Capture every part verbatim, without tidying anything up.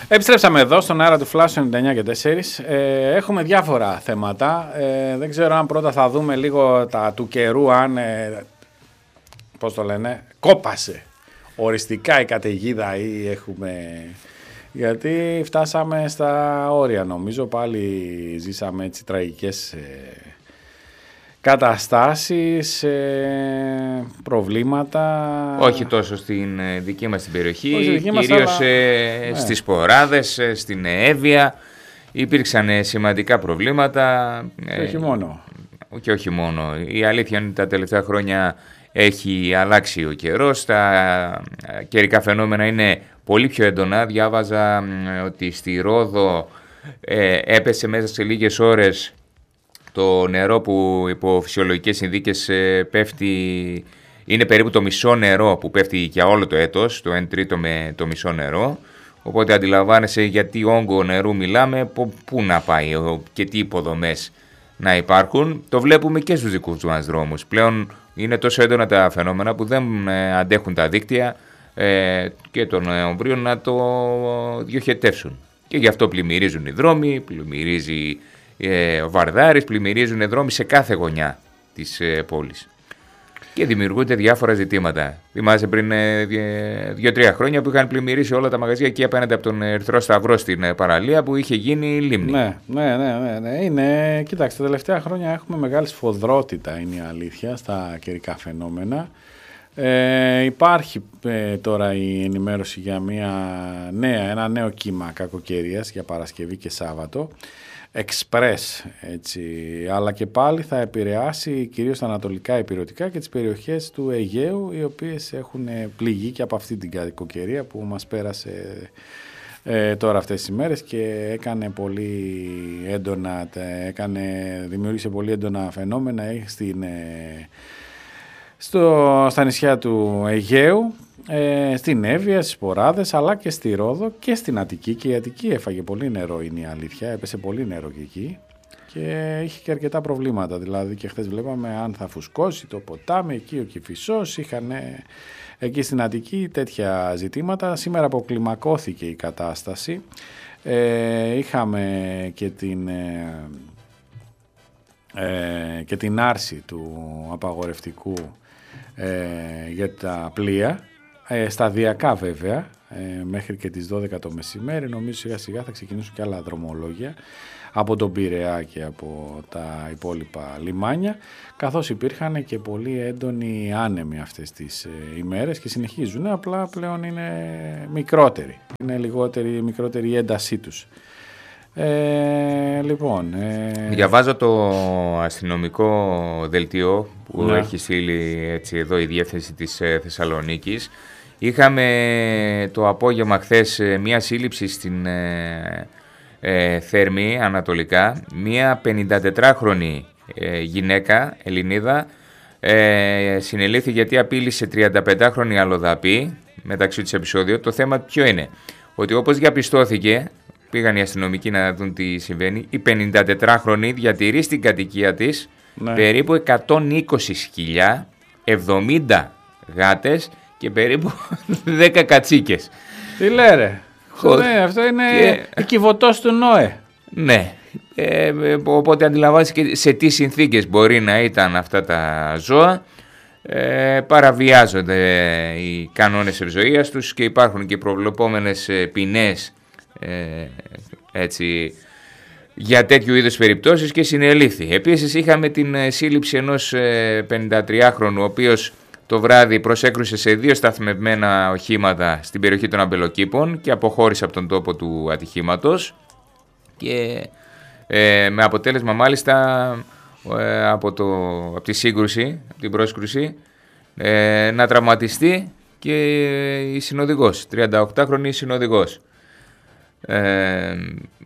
Επιστρέψαμε εδώ στον αέρα του Flash ενενήντα εννιά και τέσσερα. Ε, έχουμε διάφορα θέματα. Ε, δεν ξέρω αν πρώτα θα δούμε λίγο τα του καιρού, αν, ε, πώς το λένε, κόπασε οριστικά η καταιγίδα ή έχουμε... Γιατί φτάσαμε στα όρια, νομίζω, πάλι ζήσαμε έτσι τραγικές ε, καταστάσεις, ε, προβλήματα. Όχι τόσο στην ε, δική μας την περιοχή, κυρίως μας, αλλά... ε, ναι. στις Ποράδες, ε, στην Εύβοια. Υπήρξαν ε, σημαντικά προβλήματα. Και όχι μόνο. Ε, και όχι μόνο. Η αλήθεια είναι ότι τα τελευταία χρόνια έχει αλλάξει ο καιρός. Τα καιρικά φαινόμενα είναι πολύ πιο έντονα. Διάβαζα ε, ότι στη Ρόδο ε, έπεσε μέσα σε λίγες ώρες το νερό που υπό φυσιολογικές συνθήκες ε, πέφτει, είναι περίπου το μισό νερό που πέφτει για όλο το έτος, το ένα τρίτο με το μισό νερό. Οπότε αντιλαμβάνεσαι γιατί όγκο νερού μιλάμε, πού να πάει και τι υποδομές να υπάρχουν. Το βλέπουμε και στους δικούς μας δρόμους. Πλέον είναι τόσο έντονα τα φαινόμενα που δεν ε, αντέχουν τα δίκτυα ε, και των ομπρίων να το διοχετεύσουν. Και γι' αυτό πλημμυρίζουν οι δρόμοι, πλημμυρίζει ε, ο Βαρδάρης, πλημμυρίζουν οι δρόμοι σε κάθε γωνιά της ε, πόλης. Και δημιουργούνται διάφορα ζητήματα. Θυμάσαι πριν ε, δύο-τρία χρόνια που είχαν πλημμυρίσει όλα τα μαγαζιά εκεί απέναντι από τον Ερυθρό Σταυρό στην ε, παραλία που είχε γίνει λίμνη. Ναι, ναι, ναι, ναι, ναι. Είναι, κοίταξε, τα τελευταία χρόνια έχουμε μεγάλη σφοδρότητα, είναι η αλήθεια, στα καιρικά φαινόμενα. Ε, υπάρχει ε, τώρα η ενημέρωση για μια νέα, ένα νέο κύμα κακοκαιρίας για Παρασκευή και Σάββατο. Εξπρές, έτσι, αλλά και πάλι θα επηρεάσει κυρίως τα ανατολικά ηπειρωτικά και τις περιοχές του Αιγαίου, οι οποίες έχουν πληγεί και από αυτή την κακοκαιρία που μας πέρασε ε, τώρα αυτές τις ημέρες και έκανε πολύ έντονα, έκανε, δημιούργησε πολύ έντονα φαινόμενα στην, ε, στο, στα νησιά του Αιγαίου, ε, στην Εύβοια, στις Ποράδες, αλλά και στη Ρόδο και στην Αττική. Και η Αττική έφαγε πολύ νερό, είναι η αλήθεια, έπεσε πολύ νερό και εκεί και είχε και αρκετά προβλήματα. Δηλαδή και χθες βλέπαμε αν θα φουσκώσει το ποτάμι, εκεί ο Κηφισός, είχαν εκεί στην Αττική τέτοια ζητήματα. Σήμερα αποκλιμακώθηκε η κατάσταση. Ε, είχαμε και την, ε, ε, και την άρση του απαγορευτικού ε, για τα πλοία. Ε, σταδιακά βέβαια, ε, μέχρι και τις δώδεκα το μεσημέρι. Νομίζω σιγά σιγά θα ξεκινήσουν και άλλα δρομολόγια από τον Πειραιά και από τα υπόλοιπα λιμάνια, καθώς υπήρχαν και πολύ έντονοι άνεμοι αυτές τις ε, ημέρες και συνεχίζουν, απλά πλέον είναι μικρότεροι, είναι λιγότερη, μικρότερη η έντασή τους. Ε, λοιπόν, ε... Διαβάζω το αστυνομικό δελτίο που ναι. έχει στείλει έτσι εδώ η διεύθυνση της ε, Θεσσαλονίκης. Είχαμε το απόγευμα χθες μία σύλληψη στην ε, ε, Θέρμη ανατολικά, μία πενηντατετράχρονη ε, γυναίκα Ελληνίδα ε, συνελήφθη γιατί απείλησε τριανταπεντάχρονη αλλοδαπή μεταξύ της επεισόδιο. Το θέμα ποιο είναι, ότι όπως διαπιστώθηκε, πήγαν οι αστυνομικοί να δουν τι συμβαίνει, η πενηντατετράχρονη διατηρεί στην κατοικία της ναι. περίπου εκατόν είκοσι σκυλιά, εβδομήντα γάτες και περίπου δέκα κατσίκες. Τι λέρε, Χω... ναι, αυτό είναι και... κυβωτός του Νόε. Ναι, ε, οπότε αντιλαμβάνεσαι και σε τι συνθήκες μπορεί να ήταν αυτά τα ζώα. Ε, παραβιάζονται οι κανόνες ευζοίας τους και υπάρχουν και προβλεπόμενες ποινές ε, έτσι, για τέτοιου είδους περιπτώσεις και συνελήφθη. Επίσης είχαμε την σύλληψη ενός πενηντατριάχρονου ο οποίος το βράδυ προσέκρουσε σε δύο σταθμευμένα οχήματα στην περιοχή των Αμπελοκήπων και αποχώρησε από τον τόπο του ατυχήματος και ε, με αποτέλεσμα μάλιστα ε, από, το, από τη σύγκρουση, από την πρόσκρουση ε, να τραυματιστεί και η συνοδηγός, τριανταοκτάχρονη συνοδηγός. Ε,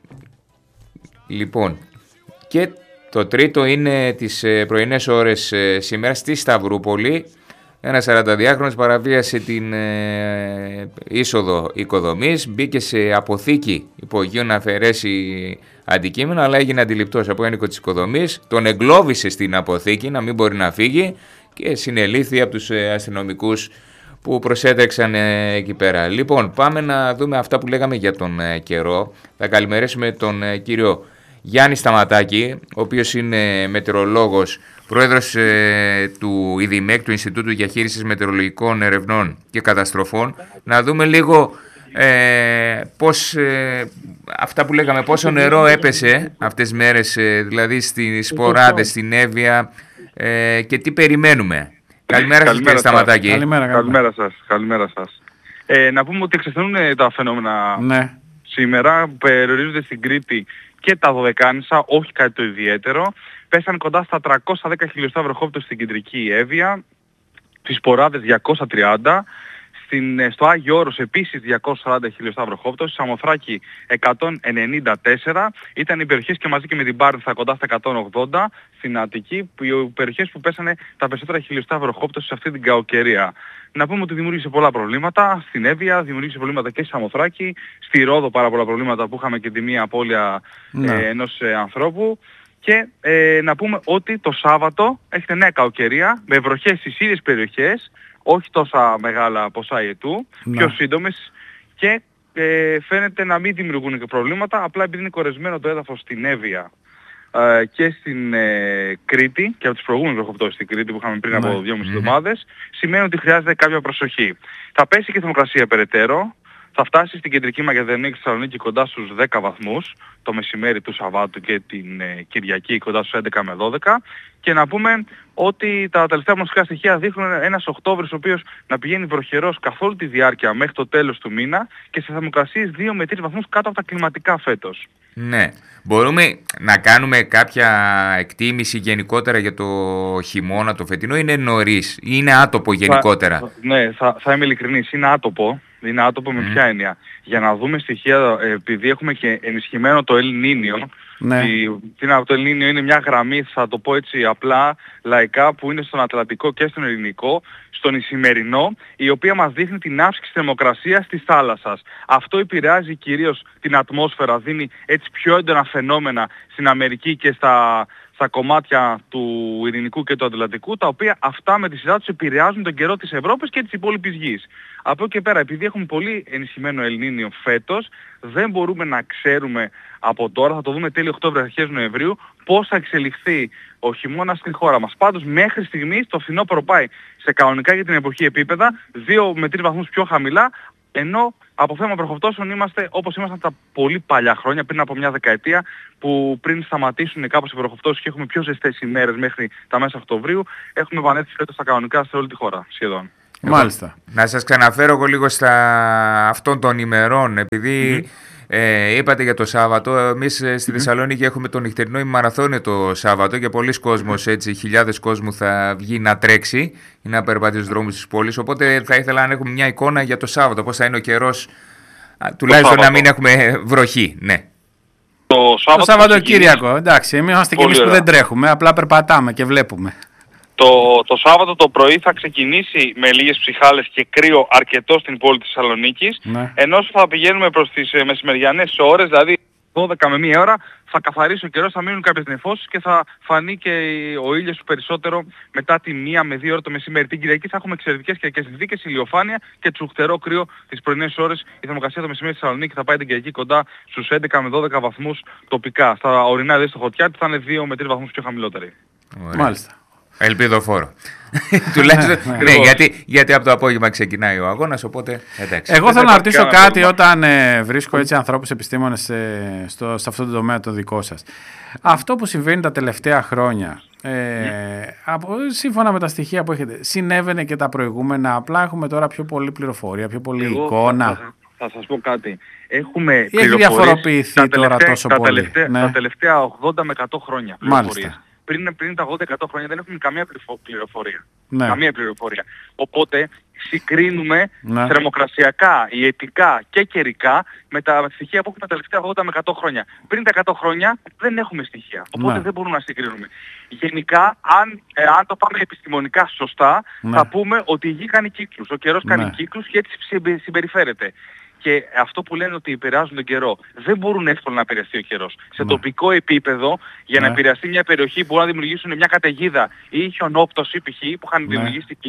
λοιπόν, και το τρίτο είναι τις πρωινές ώρες ε, σήμερα στη Σταυρούπολη. Ένας σαρανταδυάχρονος παραβίασε την ε, είσοδο οικοδομής, μπήκε σε αποθήκη υπογείου να αφαιρέσει αντικείμενα, αλλά έγινε αντιληπτός από ένικο της οικοδομής, τον εγκλώβησε στην αποθήκη να μην μπορεί να φύγει και συνελήφθη από τους ε, αστυνομικούς που προσέτρεξαν ε, εκεί πέρα. Λοιπόν, πάμε να δούμε αυτά που λέγαμε για τον ε, καιρό. Θα καλημερίσουμε τον ε, κύριο Γιάννη Σταματάκη, ο οποίος είναι μετεωρολόγος, πρόεδρος ε, του ΙΔΙΜΕΚ, του Ινστιτούτου Διαχείρισης Μετεωρολογικών Ερευνών και Καταστροφών. Να δούμε λίγο ε, πώς, ε, αυτά που λέγαμε, πόσο νερό έπεσε αυτές τις μέρες, ε, δηλαδή στις Σποράδες, στην Εύβοια, ε, και τι περιμένουμε. Καλημέρα σας, κύριε Σταματάκη. Καλημέρα, καλημέρα σας. Καλημέρα σας. Ε, να πούμε ότι εξασθενούν τα φαινόμενα ναι. σήμερα, που περιορίζονται στην Κρήτη και τα Δωδεκάνησα, όχι κάτι το ιδιαίτερο. Πέσαν κοντά στα τριακόσια δέκα χιλιοστά βροχόπτωση στην κεντρική Εύβοια, στις Σποράδες διακόσια τριάντα, στην, στο Άγιο Όρος επίσης διακόσια σαράντα χιλιοστά βροχόπτωση, Σαμοθράκη εκατόν ενενήντα τέσσερα, ήταν οι περιοχές και μαζί και με την Πάρνηθα κοντά στα εκατόν ογδόντα, στην Αττική, οι περιοχές που πέσανε τα περισσότερα χιλιοστά βροχόπτωση σε αυτή την καοκαιρία. Να πούμε ότι δημιούργησε πολλά προβλήματα στην Εύβοια, δημιούργησε προβλήματα και στη Σαμοθράκη, στη Ρόδο πάρα πολλά προβλήματα που είχαμε και τη μία απώλεια ναι. ε, ενός ε, ανθρώπου. Και ε, να πούμε ότι το Σάββατο έχετε νέα καοκαιρία με βροχές στις ίδιες περιοχές, όχι τόσα μεγάλα ποσά ιετού, ναι. πιο σύντομες, και ε, φαίνεται να μην δημιουργούν και προβλήματα, απλά επειδή είναι κορεσμένο το έδαφος στην Εύβοια ε, και στην ε, Κρήτη, και από τις προηγούμενες βροχοπτώσεις στην Κρήτη που είχαμε πριν ναι. από δυόμισι εβδομάδες, mm-hmm. σημαίνει ότι χρειάζεται κάποια προσοχή. Θα πέσει και η θερμοκρασία περαιτέρω. Θα φτάσει στην κεντρική Μακεδονία και στη Θεσσαλονίκη κοντά στους δέκα βαθμούς το μεσημέρι του Σαββάτου και την ε, Κυριακή κοντά στους έντεκα με δώδεκα, και να πούμε ότι τα τελευταία ατμοσφαιρικά στοιχεία δείχνουν ένας Οκτώβρης ο οποίος να πηγαίνει βροχερός καθ' όλη τη διάρκεια μέχρι το τέλος του μήνα και σε θερμοκρασίες δύο με τρεις βαθμούς κάτω από τα κλιματικά φέτος. Ναι. Μπορούμε να κάνουμε κάποια εκτίμηση γενικότερα για το χειμώνα το φετινό, είναι νωρίς, είναι άτοπο γενικότερα? Θα, ναι, θα, θα είμαι ειλικρινής, είναι άτοπο. Είναι άτοπο με mm. ποια έννοια? Για να δούμε στοιχεία, επειδή έχουμε και ενισχυμένο το El Niño, ναι. τι είναι το El Niño? Είναι μια γραμμή, θα το πω έτσι απλά, λαϊκά, που είναι στον Ατλαντικό και στον Ελληνικό, στον Ισημερινό, η οποία μας δείχνει την αύξηση της θερμοκρασίας της θάλασσας. Αυτό επηρεάζει κυρίως την ατμόσφαιρα, δίνει έτσι πιο έντονα φαινόμενα στην Αμερική και στα... στα κομμάτια του Ειρηνικού και του Ατλαντικού, τα οποία αυτά με τη σειρά τους επηρεάζουν τον καιρό της Ευρώπης και της υπόλοιπης γης. Από εκεί και πέρα, επειδή έχουμε πολύ ενισχυμένο El Niño φέτος, δεν μπορούμε να ξέρουμε από τώρα, θα το δούμε τέλη Οκτώβρη, αρχές Νοεμβρίου, πώς θα εξελιχθεί ο χειμώνας στην χώρα μας. Πάντως, μέχρι στιγμής το φθινόπωρο πάει σε κανονικά για την εποχή επίπεδα, δύο με τρεις βαθμούς πιο χαμηλά, ενώ από θέμα βροχοπτώσεων είμαστε όπως ήμασταν τα πολύ παλιά χρόνια, πριν από μια δεκαετία, που πριν σταματήσουν κάπως οι βροχοπτώσεις και έχουμε πιο ζεστές ημέρες μέχρι τα μέσα Οκτωβρίου, έχουμε επανέλθει φέτος στα κανονικά σε όλη τη χώρα σχεδόν. Μάλιστα. Να σας ξαναφέρω εγώ λίγο στα αυτών των ημερών, επειδή mm-hmm. ε, είπατε για το Σάββατο. Εμείς στη mm-hmm. Θεσσαλονίκη έχουμε το νυχτερινό ημαραθώνιο το Σάββατο και πολλοί κόσμος, έτσι, χιλιάδες κόσμου θα βγει να τρέξει ή να περπατήσει στους δρόμους της πόλης. Οπότε θα ήθελα να έχουμε μια εικόνα για το Σάββατο, πώς θα είναι ο καιρός, τουλάχιστον να μην έχουμε βροχή. Ναι. Το Σάββατο, το Σαββατοκύριακο, εντάξει, εμείς είμαστε και εμείς που δεν τρέχουμε, απλά περπατάμε και βλέπουμε. Το, το Σάββατο το πρωί θα ξεκινήσει με λίγες ψυχάλες και κρύο αρκετό στην πόλη της Θεσσαλονίκης, ναι. ενώ θα πηγαίνουμε προς τις ε, μεσημεριανές ώρες, δηλαδή δώδεκα με μία ώρα, θα καθαρίσει ο καιρός, θα μείνουν κάποιες νεφώσεις και θα φανεί και ο ήλιος περισσότερο μετά τη μία με δύο ώρα το μεσημέρι. Την Κυριακή θα έχουμε εξαιρετικές καιρικές συνθήκες, ηλιοφάνεια και τσουχτερό κρύο τις πρωινές ώρες. Η θερμοκρασία το μεσημέρι στη Θεσσαλονίκη θα πάει την Κυριακή κοντά στους έντεκα με δώδεκα βαθμούς τοπικά. Στα ορεινά, δηλαδή στο Χωτιάτι, θα είναι δύο με τρεις βαθμούς πιο χαμηλότεροι. Μάλιστα. Ελπιδοφόρο. Τουλάχιστον, ναι, γιατί, γιατί από το απόγευμα ξεκινάει ο αγώνας, οπότε εντάξει. Εγώ θέλω να ρωτήσω κάτι όταν ε, βρίσκω έτσι ανθρώπους επιστήμονες ε, στο, σε αυτό το τομέα το δικό σας. Αυτό που συμβαίνει τα τελευταία χρόνια, ε, από, σύμφωνα με τα στοιχεία που έχετε, συνέβαινε και τα προηγούμενα, απλά έχουμε τώρα πιο πολλή πληροφορία, πιο πολλή Εγώ, εικόνα. Θα, θα σας πω κάτι. Έχουμε έχει διαφοροποιηθεί τώρα τόσο τα πολύ. Τελευταία, ναι. Τα τελευταία ογδόντα με εκατό χρόνια πληροφορίες. Πριν, πριν τα ογδόντα εκατό χρόνια δεν έχουμε καμία πληροφορία. Ναι. Καμία πληροφορία. Οπότε συγκρίνουμε ναι. θερμοκρασιακά, ιετικά και καιρικά με τα στοιχεία που έχουμε τα τελευταία ογδόντα με εκατό χρόνια. Πριν τα εκατό χρόνια δεν έχουμε στοιχεία. Οπότε ναι. δεν μπορούμε να συγκρίνουμε. Γενικά, αν, ε, αν το πάμε επιστημονικά σωστά, ναι. θα πούμε ότι η γη κάνει κύκλους. Ο καιρός κάνει ναι. κύκλους και έτσι συμπεριφέρεται. Και αυτό που λένε ότι επηρεάζουν τον καιρό, δεν μπορούν εύκολα να επηρεαστεί ο καιρός. Σε ναι. τοπικό επίπεδο, για ναι. να επηρεαστεί μια περιοχή που μπορεί να δημιουργήσουν μια καταιγίδα ή χιονόπτωση π.χ. που είχαν ναι. δημιουργήσει στην Κίνα,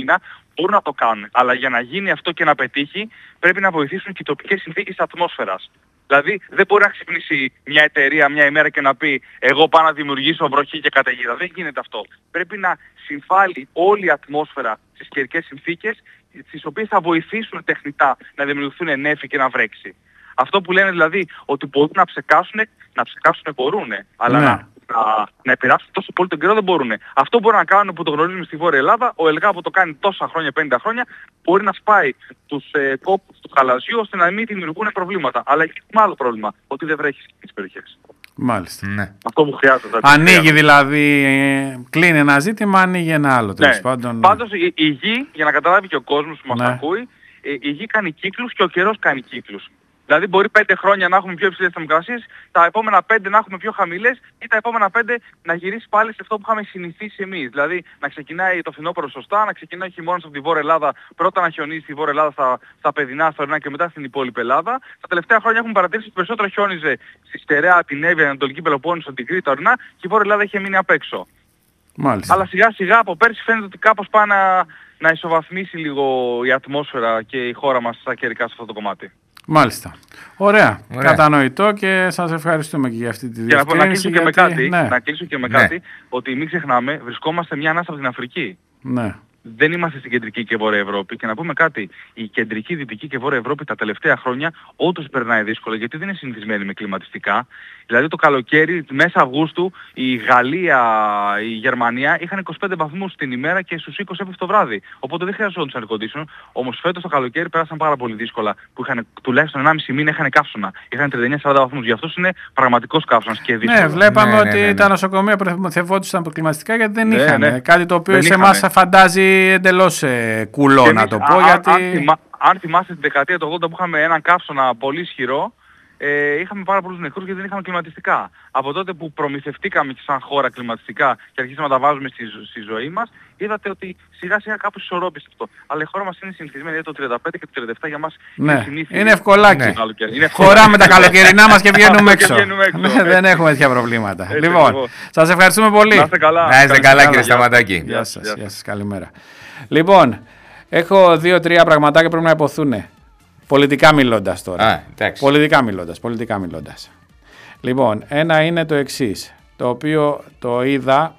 μπορούν να το κάνουν. Αλλά για να γίνει αυτό και να πετύχει, πρέπει να βοηθήσουν και οι τοπικές συνθήκες της ατμόσφαιρας. Δηλαδή δεν μπορεί να ξυπνήσει μια εταιρεία μια ημέρα και να πει εγώ πάω να δημιουργήσω βροχή και καταιγίδα. Δεν γίνεται αυτό. Πρέπει να συμβάλλει όλη η ατμόσφαιρα στις καιρικές συνθήκες, τις οποίες θα βοηθήσουν τεχνητά να δημιουργηθούν νέφη και να βρέξει. Αυτό που λένε δηλαδή ότι μπορούν να ψεκάσουν, να ψεκάσουν μπορούν, αλλά ναι. να, να, να επηρεάσουν τόσο πολύ τον καιρό δεν μπορούν. Αυτό μπορούν να κάνουν που το γνωρίζουμε στη Βόρεια Ελλάδα. Ο ΕΛΓΑ που το κάνει τόσα χρόνια, πενήντα χρόνια, μπορεί να σπάει τους ε, κόπους του χαλαζιού ώστε να μην δημιουργούν προβλήματα. Αλλά έχει ένα άλλο πρόβλημα, ότι δεν βρέχει στις περιοχές. Μάλιστα. Ναι. Αυτό που χρειάζεται. Ανοίγει δηλαδή, κλείνει ένα ζήτημα, ανοίγει ένα άλλο τέλος ναι. πάντων. Πάντως η, η γη, για να καταλάβει και ο κόσμος που μας ναι. ακούει, η, η γη κάνει κύκλους και ο καιρός κάνει κύκλους. Δηλαδή μπορεί πέντε χρόνια να έχουμε πιο υψηλές θερμοκρασίες, τα επόμενα πέντε να έχουμε πιο χαμηλές ή τα επόμενα πέντε να γυρίσει πάλι σε αυτό που είχαμε συνηθίσει εμείς. Δηλαδή να ξεκινάει το φθινόπωρο σωστά, να ξεκινάει ο χειμώνας από τη Βόρεια Ελλάδα, πρώτα να χιονίζει στη Βόρεια Ελλάδα στα, στα παιδινά, στα ορεινά και μετά στην υπόλοιπη Ελλάδα. Τα τελευταία χρόνια έχουμε παρατηρήσει ότι περισσότερο χιόνιζε στη Στερεά, την Εύβοια, την Ανατολική Πελοπόννησο, την Κρήτη, τα ορεινά και η Βόρεια Ελλάδα είχε μείνει απ' έξω. Μάλιστα. Αλλά σιγά σιγά από πέρσι φαίνεται ότι κάπως πάει να, να ισοβαθμίσει λίγο η ατμόσφαιρα και η χώρα μας στα καιρικά σε αυτό το κομμάτι. Μάλιστα. Ωραία. Ωραία. Κατανοητό και σας ευχαριστούμε και για αυτή τη Και να, πω, να διευκρίνηση. κλείσω και γιατί... με κάτι, ναι. να κλείσω και με Ναι. κάτι ότι μην ξεχνάμε, βρισκόμαστε μια ανάσα από την Αφρική. Ναι. Δεν είμαστε στην κεντρική και βόρεια Ευρώπη. Και να πούμε κάτι, η κεντρική, δυτική και βόρεια Ευρώπη τα τελευταία χρόνια όντως περνάει δύσκολα γιατί δεν είναι συνηθισμένη με κλιματιστικά. Δηλαδή το καλοκαίρι, μέσα Αυγούστου, η Γαλλία, η Γερμανία είχαν είκοσι πέντε βαθμούς την ημέρα και στους είκοσι έπεφτε το βράδυ. Οπότε δεν χρειαζόντουσαν air condition. Όμως φέτος το καλοκαίρι πέρασαν πάρα πολύ δύσκολα. Που είχαν τουλάχιστον ενάμιση μήνα είχαν καύσωνα. Είχαν τριάντα εννέα σαράντα βαθμούς. Γι' αυτό είναι πραγματικός καύσωνας και δύσκολο. Ναι, βλέπαμε Ναι, ότι ναι, ναι, ναι. τα νοσοκομεία προμηθευόντουσαν από κλιματιστικά γιατί δεν Ναι, είχαν. ναι. Κάτι το οποίο Δεν σε είχανε. εμάς φαντάζει εντελώς ε, κουλό, Και να εμείς, το πω. α, γιατί... αν, θυμά, αν θυμάστε την δεκαετία του ογδόντα που είχαμε έναν καύσωνα πολύ ισχυρό, ε, είχαμε πάρα πολλούς νεκρούς γιατί δεν είχαμε κλιματιστικά. Από τότε που προμηθευτήκαμε και σαν χώρα κλιματιστικά και αρχίσαμε να τα βάζουμε στη, στη ζωή μας, είδατε ότι σιγά σιγά κάπως ισορρόπησε αυτό. Αλλά η χώρα μας είναι συνηθισμένη, γιατί το τριάντα πέντε και το τριάντα επτά για μας Ναι. είναι συνήθεια. Είναι ευκολάκι. Ναι. Είναι Χωράμε τα καλοκαιρινά μας και βγαίνουμε Και έξω. βγαίνουμε έξω. Ναι, δεν έχουμε τέτοια προβλήματα. Έτσι Λοιπόν, ακριβώς. σας ευχαριστούμε πολύ. Να είστε καλά. Να είστε καλά, κύριε Γεια σας. Σταματάκη. Γεια σας, γεια σας, καλημέρα. Λοιπόν, έχω δύο-τρία πραγματάκια που πρέπει να υποθούν. Πολιτικά μιλώντας τώρα. Α, εντάξει. Πολιτικά μιλώντας, πολιτικά μιλώντας. Λοιπόν, ένα είναι το εξής, το οποίο το είδα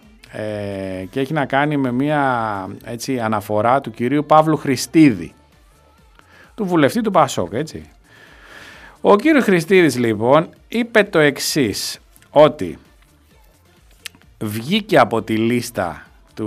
ε, και έχει να κάνει με μια έτσι, αναφορά του κυρίου Παύλου Χριστίδη, του βουλευτή του Πασόκ, έτσι. Ο κύριος Χριστίδης λοιπόν είπε το εξής, ότι βγήκε από τη λίστα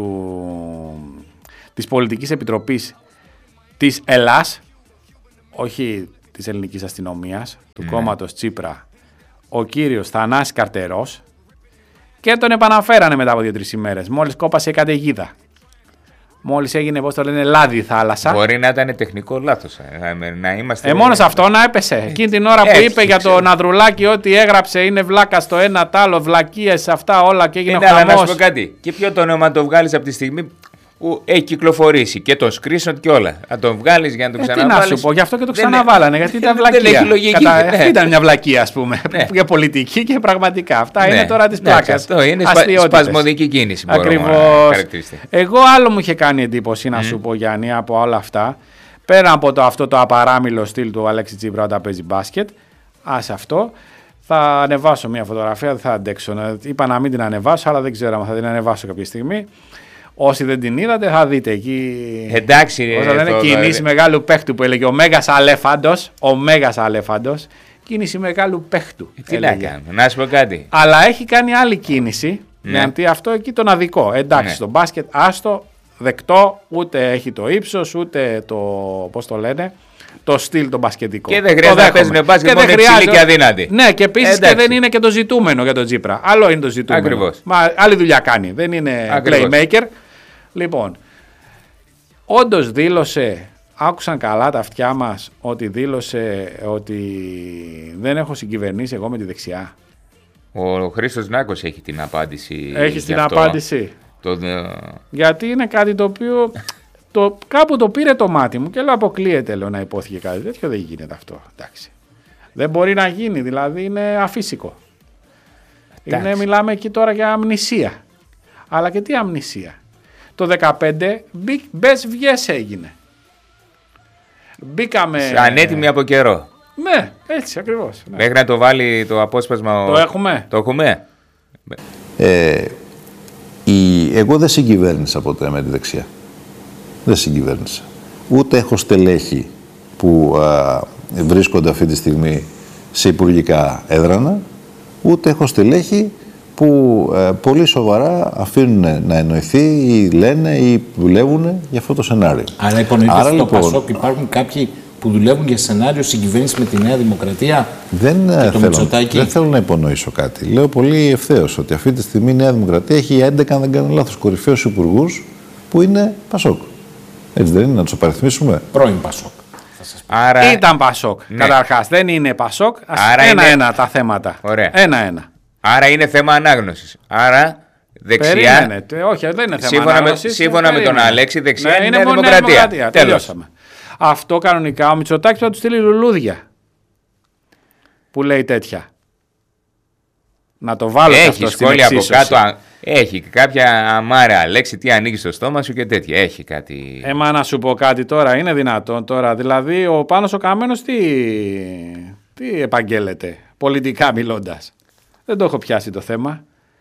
του, της Πολιτικής Επιτροπής της Ελλάς, όχι της ελληνικής αστυνομίας, του Ναι. κόμματος Τσίπρα, ο κύριος Θανάσης Καρτερός, και τον επαναφέρανε μετά από δύο-τρεις ημέρες, μόλις κόπασε η καταιγίδα. Μόλις έγινε, πώς το λένε, λάδι θάλασσα. Μπορεί να ήταν τεχνικό λάθος. Ε, να είμαστε... Ε, μόνο σε αυτό να έπεσε. Εκείνη την ώρα που Έτσι, είπε για ξέρω. τον Ανδρουλάκη ότι έγραψε είναι βλάκα στο ένα τ' άλλο, βλακίες σε αυτά όλα και έγινε Είναι, αλλά να σου χαμός. πω κάτι. Και ποιο το όνομα το βγάλεις από τη στιγμή που έχει κυκλοφορήσει και το screenshot και όλα. Να τον βγάλεις για να τον Ε, τι ξαναβάλεις. να σου πω, γι' αυτό και το Δεν ξαναβάλανε, γιατί ήταν βλακία. Δεν έχει λογική. Κατά... Ναι. Αυτή ήταν μια βλακία, ας πούμε, Ναι. για πολιτική και πραγματικά. Αυτά Ναι. είναι τώρα της Εντάξει, πλάκας. αυτό είναι σπα... Αστιότητες. σπασμωδική κίνηση. μπορούμε να Ακριβώς. χαρακτηριστεί. Εγώ άλλο μου είχε κάνει εντύπωση να σου πω, Γιάννη, από όλα αυτά. Πέρα από το, αυτό το απαράμιλο στυλ του Αλέξη Τσίπρα όταν παίζει μπάσκετ, άσε αυτό. Θα ανεβάσω μια φωτογραφία, δεν θα αντέξω. Είπα να μην την ανεβάσω, αλλά δεν ξέρω αν θα την ανεβάσω κάποια στιγμή. Όσοι δεν την είδατε, θα δείτε εκεί. Εντάξει, Όσο λένε, το- κίνηση μεγάλου παίχτου που έλεγε ο Μέγας Αλέφαντος. Ο Μέγας Αλέφαντος. Κίνηση μεγάλου παίχτου. Τι να έλεγε. κάνουμε, να σου πω κάτι. Αλλά έχει κάνει άλλη κίνηση. Ναι. Γιατί αυτό εκεί τον αδικό. Εντάξει, Ναι. στο μπάσκετ άστο, δεκτό, ούτε έχει το ύψος, ούτε το, πώς το λένε, το στυλ το μπασκετικό. Και δεν Το χρειάζεται να δέχομαι. παίζουν μπάσκετ Και μόνο δεν υψηλοί χρειάζεται- και αδύνατοι. Ναι, και επίσης και Εντάξει. δεν είναι και το ζητούμενο για τον Τσίπρα. Άλλο είναι το ζητούμενο. Ακριβώς. Μα άλλη δουλειά κάνει. Δεν είναι Ακριβώς. playmaker. Λοιπόν, όντως δήλωσε, άκουσαν καλά τα αυτιά μας, ότι δήλωσε ότι δεν έχω συγκυβερνήσει εγώ με τη δεξιά. Ο Χρήστος Νάκος έχει την απάντηση. Έχεις γι' την αυτό. απάντηση. Το, ε, Γιατί είναι κάτι το οποίο το, κάπου το πήρε το μάτι μου και λέω αποκλείεται, λέω, να υπόθηκε κάτι τέτοιο. Δεν γίνεται αυτό. Εντάξει. Δεν μπορεί να γίνει, δηλαδή είναι αφύσικο. Είναι, Εντάξει. μιλάμε εκεί τώρα για αμνησία. Αλλά και τι αμνησία. Το δεκαπέντε μπες βγες έγινε. Μπήκαμε... Ανέτοιμοι από καιρό. Ναι, έτσι ακριβώς. Ναι. Μέχρι να το βάλει το απόσπασμα... Το έχουμε. Το έχουμε. Ε, η... Εγώ δεν συγκυβέρνησα ποτέ με τη δεξιά. Δεν συγκυβέρνησα. Ούτε έχω στελέχη που α, βρίσκονται αυτή τη στιγμή σε υπουργικά έδρανα, ούτε έχω στελέχη που ε, πολύ σοβαρά αφήνουν να εννοηθεί ή λένε ή δουλεύουν για αυτό το σενάριο. Άρα υπονοείται Άρα, στο λοιπόν, Πασόκ υπάρχουν κάποιοι που δουλεύουν για σενάριο συγκυβέρνηση με τη Νέα Δημοκρατία δεν, και το θέλω, Μητσοτάκη. δεν θέλω να υπονοήσω κάτι. Λέω πολύ ευθέως ότι αυτή τη στιγμή η Νέα Δημοκρατία έχει έντεκα, αν δεν κάνω λάθος, κορυφαίους υπουργούς που είναι Πασόκ. Έτσι δεν είναι, να τους απαριθμίσουμε? Πρώην Πασόκ. Άρα... Ήταν Πασόκ. Ναι. Καταρχάς, δεν είναι Πασόκ. Ένα-ένα είναι... τα θέματα. Ένα-ένα. Άρα είναι θέμα ανάγνωσης. Άρα δεξιά. Περίμενε. Όχι, δεν είναι θέμα σύμφωνα ανάγνωσης. Με, σύμφωνα με τον Αλέξη, δεξιά ναι, είναι, είναι Νέα Δημοκρατία. δημοκρατία. Τελειώσαμε. Αυτό κανονικά ο Μητσοτάκης θα του στείλει λουλούδια. Που λέει τέτοια. Να το βάλω έχει αυτό στην σχόλια από εξίσωση. κάτω. Έχει κάποια αμάρα, Αλέξη, τι ανοίγει στο στόμα σου και τέτοια. Έχει κάτι. Ε, μα να σου πω κάτι τώρα, είναι δυνατόν τώρα. Δηλαδή, ο Πάνος ο Καμένος τι, τι επαγγέλλεται, πολιτικά μιλώντας. Δεν το έχω πιάσει το θέμα.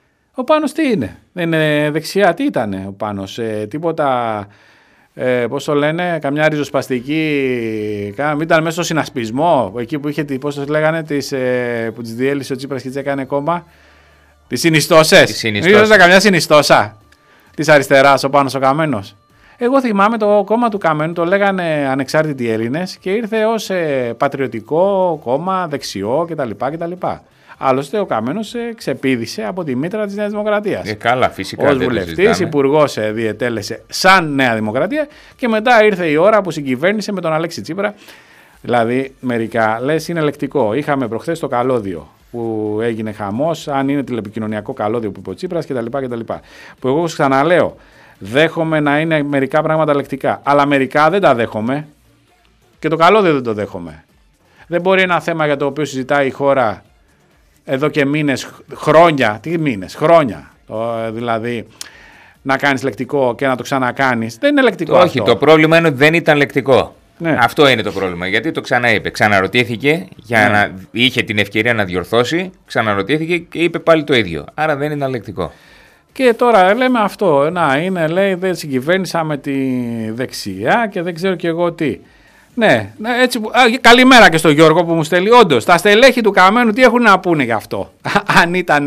Ο Πάνος τι είναι, δεν είναι δεξιά, τι ήτανε ο Πάνος, ε, τίποτα, ε, πώς το λένε, καμιά ριζοσπαστική, ήταν μέσα στο συνασπισμό, εκεί που είχε, πώς το λέγανε, τις, ε, που τις διέλυσε ο Τσίπρας και τις έκανε κόμμα. Τις συνιστώσεις. Δεν ήταν καμιά συνιστώσα της αριστεράς ο Πάνος ο Καμένος. Εγώ θυμάμαι το κόμμα του Καμένου, το λέγανε Ανεξάρτητοι Έλληνες και ήρθε ως ε, πατριωτικό κόμμα, δεξιό κτλ. κτλ. Άλλωστε ο Καμένος ε, ξεπήδησε από τη μήτρα της Νέας Δημοκρατίας. Ε, καλά, φυσικά. Ως βουλευτής, υπουργός ε, διετέλεσε σαν Νέα Δημοκρατία και μετά ήρθε η ώρα που συγκυβέρνησε με τον Αλέξη Τσίπρα. Δηλαδή, μερικά λες είναι λεκτικό. Είχαμε προχθές το καλώδιο που έγινε χαμός, αν είναι τηλεπικοινωνιακό καλώδιο που είπε ο Τσίπρας κτλ. Που εγώ ξαναλέω, δέχομαι να είναι μερικά πράγματα λεκτικά, αλλά μερικά δεν τα δέχομαι και το καλώδιο δεν το δέχομαι. Δεν μπορεί ένα θέμα για το οποίο συζητάει η χώρα εδώ και μήνες, χρόνια, τι μήνες, χρόνια, δηλαδή να κάνεις λεκτικό και να το ξανακάνεις. Δεν είναι λεκτικό. Όχι, αυτό. Το πρόβλημα είναι ότι δεν ήταν λεκτικό. Ναι. Αυτό είναι το πρόβλημα. Γιατί το ξαναείπε. Ξαναρωτήθηκε, για ναι. να είχε την ευκαιρία να διορθώσει, ξαναρωτήθηκε και είπε πάλι το ίδιο. Άρα δεν ήταν λεκτικό. Και τώρα λέμε αυτό. Να είναι, λέει, δεν συγκυβέρνησα με τη δεξιά και δεν ξέρω και εγώ τι. Ναι, έτσι, α, καλημέρα και στον Γιώργο που μου στέλνει. Όντως, τα στελέχη του Καμένου τι έχουν να πούνε γι' αυτό. Αν ήταν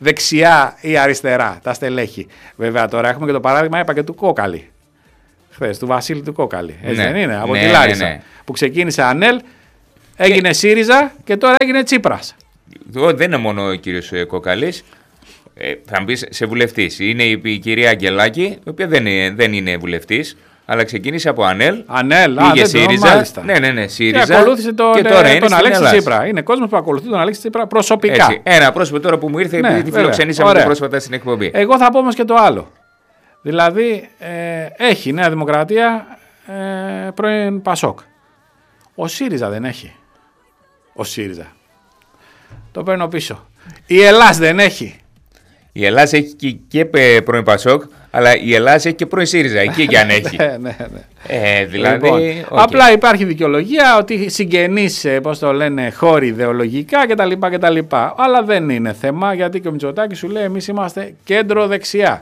δεξιά ή αριστερά, τα στελέχη. Βέβαια, τώρα έχουμε και το παράδειγμα, είπα και του Κόκαλη. Χθες, του Βασίλη του Κόκαλη. Έτσι ναι, δεν είναι, από ναι, τη Λάρισα. Ναι, ναι. Που ξεκίνησε ΑΝΕΛ, έγινε και... ΣΥΡΙΖΑ και τώρα έγινε Τσίπρας. Δεν είναι μόνο ο κύριος Κόκαλης. Ε, θα μπει σε βουλευτής. Είναι η, η κυρία Αγγελάκη, η οποία δεν είναι, δεν είναι βουλευτής, αλλά ξεκίνησε από ΑΝΕΛ. ΑΝΕΛ, πήγε α, ΣΥΡΙΖΑ. Ναι, ναι, ναι, ΣΥΡΙΖΑ. Και ακολούθησε τον, και τώρα ε, τον Αλέξη Τσίπρα. Είναι κόσμος που ακολουθεί τον Αλέξη Τσίπρα προσωπικά. Έτσι, ένα πρόσωπο τώρα που μου ήρθε, ναι, επειδή τη φιλοξενήσαμε πρόσφατα στην εκπομπή. Εγώ θα πω όμως και το άλλο. Δηλαδή, ε, έχει η Νέα Δημοκρατία ε, πρώην Πασόκ. Ο ΣΥΡΙΖΑ δεν έχει. Ο ΣΥΡΙΖΑ. Το παίρνω πίσω. Η Ελλάς δεν έχει. Η Ελλάς έχει και, και πρώην Πασόκ, αλλά η Ελλάς έχει και πρώην ΣΥΡΙΖΑ. Εκεί και αν έχει. ναι, ναι, ναι. Ε, δηλαδή, λοιπόν, okay. Απλά υπάρχει δικαιολογία ότι συγγενείς, πώς το λένε, χώροι ιδεολογικά κτλ, κτλ. Αλλά δεν είναι θέμα, γιατί και ο Μητσοτάκης σου λέει εμείς είμαστε κέντρο δεξιά.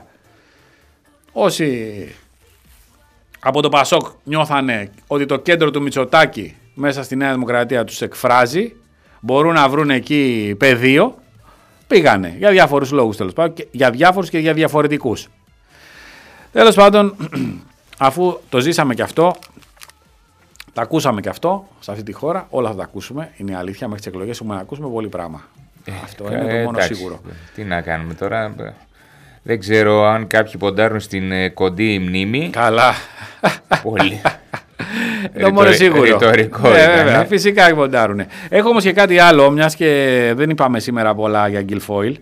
Όσοι από το Πασόκ νιώθανε ότι το κέντρο του Μητσοτάκη μέσα στη Νέα Δημοκρατία τους εκφράζει, μπορούν να βρουν εκεί πεδίο, πήγανε για διάφορους λόγους, τέλος πάντων, για διάφορους και για διαφορετικούς. Τέλος πάντων, αφού το ζήσαμε και αυτό, τα ακούσαμε και αυτό σε αυτή τη χώρα, όλα θα τα ακούσουμε, είναι η αλήθεια, μέχρι τις εκλογές έχουμε να ακούσουμε πολύ πράγμα. Ε, αυτό ε, είναι το μόνο εντάξει, σίγουρο. Τι να κάνουμε τώρα... Δεν ξέρω αν κάποιοι ποντάρουν στην ε, κοντή μνήμη. Καλά. Πολύ. Το μόνο σίγουρο. Ρητορικό. Ναι, βέβαια, φυσικά ποντάρουν. Έχω όμως και κάτι άλλο, μιας και δεν είπαμε σήμερα πολλά για Γκιλφόιλ.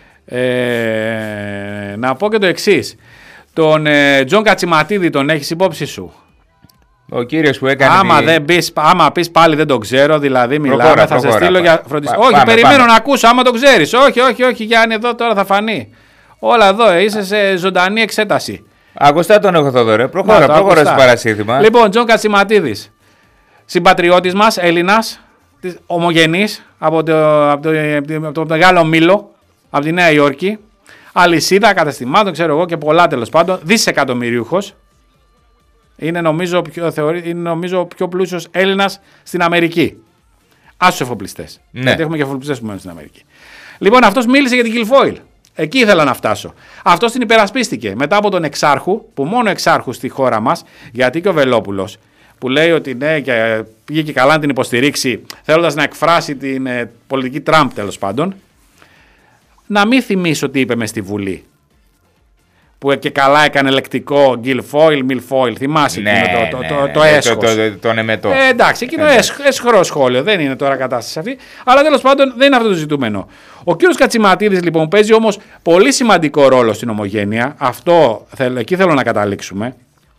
Ε, να πω και το εξής. Τον ε, Τζον Κατσιματίδη τον έχεις υπόψη σου? Ο κύριος που έκανε. Άμα, τη... δεν πεις, άμα πεις πάλι δεν το ξέρω, δηλαδή μιλάμε, προχώρα, θα προχώρα, σε στείλω για φροντιστή. Όχι, πάμε, περιμένω πάμε. να ακούσω, άμα το ξέρεις. Όχι, όχι, όχι, Γιάννη, εδώ τώρα θα φανεί. Όλα εδώ, είσαι σε ζωντανή εξέταση. Ακουστά τον έχω, Θοδωρέ. Προχώρα, προχώρα στο παρασύνθημα. Λοιπόν, Τζον Κατσιματίδης, συμπατριώτης μας, Έλληνας, ομογενής από το, από, το, από το μεγάλο Μήλο, από τη Νέα Υόρκη, αλυσίδα καταστημάτων, ξέρω εγώ, και πολλά τέλος πάντων, δισεκατομμυρίουχος. Είναι νομίζω πιο, θεωρεί, είναι νομίζω πιο πλούσιος Έλληνας στην Αμερική. Άσους εφοπλιστές. Ναι. Γιατί έχουμε και εφοπλιστές που μένουν στην Αμερική. Λοιπόν, αυτός μίλησε για την Guilfoyle. Εκεί ήθελα να φτάσω. Αυτός την υπερασπίστηκε μετά από τον εξάρχου, που μόνο εξάρχου στη χώρα μας, γιατί και ο Βελόπουλος, που λέει ότι ναι, και πήγε και καλά να την υποστηρίξει, θέλοντας να εκφράσει την ε, πολιτική Τραμπ τέλος πάντων. Να μην θυμίσω τι είπε μες στη Βουλή. Που και καλά έκανε λεκτικό Guilfoyle, Milfoyle. Θυμάσαι ναι, εκείνο το, ναι, το, το, ναι, το ναι, έσχος. Το, το, το, τον εμετό. Ε, εντάξει, εκείνο ε, έσχρο σχόλιο. Δεν είναι τώρα κατάσταση αυτή. Αλλά τέλος πάντων δεν είναι αυτό το ζητούμενο. Ο κύριος Κατσιματίδης λοιπόν παίζει όμως πολύ σημαντικό ρόλο στην ομογένεια. Αυτό, εκεί θέλω να καταλήξουμε.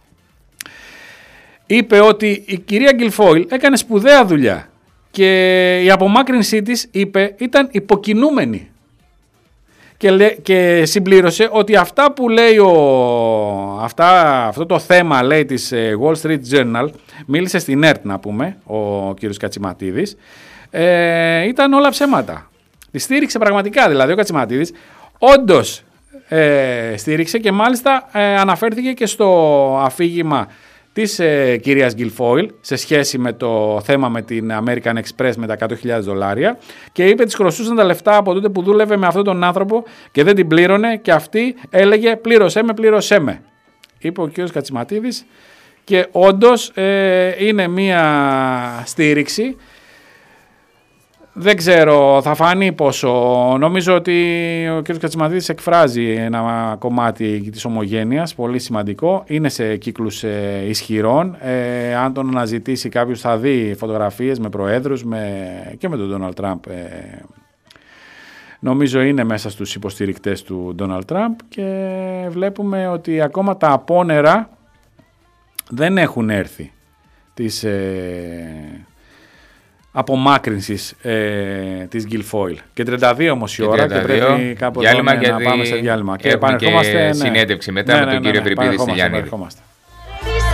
Είπε ότι η κυρία Guilfoyle έκανε σπουδαία δουλειά. Και η απομάκρυνσή της, είπε, ήταν υποκινούμενη. Και, λέ, και συμπλήρωσε ότι αυτά που λέει ο, αυτά, αυτό το θέμα λέει της Wall Street Journal, μίλησε στην ΕΡΤ να πούμε ο κύριος Κατσιματίδης, ε, ήταν όλα ψέματα. Τη στήριξε πραγματικά, δηλαδή ο Κατσιματίδης όντως ε, στήριξε και μάλιστα ε, αναφέρθηκε και στο αφήγημα της ε, κυρίας Guilfoyle σε σχέση με το θέμα με την American Express με τα εκατό χιλιάδες δολάρια και είπε της χρωστούσαν τα λεφτά από τότε που δούλευε με αυτόν τον άνθρωπο και δεν την πλήρωνε και αυτή έλεγε πλήρωσέ με, πλήρωσέ με. Είπε ο κ. Κατσιματίδης και όντως ε, είναι μία στήριξη. Δεν ξέρω, θα φανεί πόσο. Νομίζω ότι ο κ. Κατσιματίδης εκφράζει ένα κομμάτι της ομογένειας, πολύ σημαντικό. Είναι σε κύκλους ε, ισχυρών. Ε, αν τον αναζητήσει κάποιος θα δει φωτογραφίες με προέδρους με, και με τον Ντόναλντ Τραμπ. Ε, νομίζω είναι μέσα στους υποστηρικτές του Ντόναλντ Τραμπ και βλέπουμε ότι ακόμα τα απόνερα δεν έχουν έρθει της... Ε, απομάκρυνσης ε, της Guilfoyle. Και τριάντα δύο όμως η ώρα και πρέπει κάπου εδώ, ναι, να πάμε σε διάλειμμα. Και επανερχόμαστε. Και συνέντευξη μετά ναι, με ναι, τον ναι, κύριο ναι, Βριπίδη στη Γιάννη.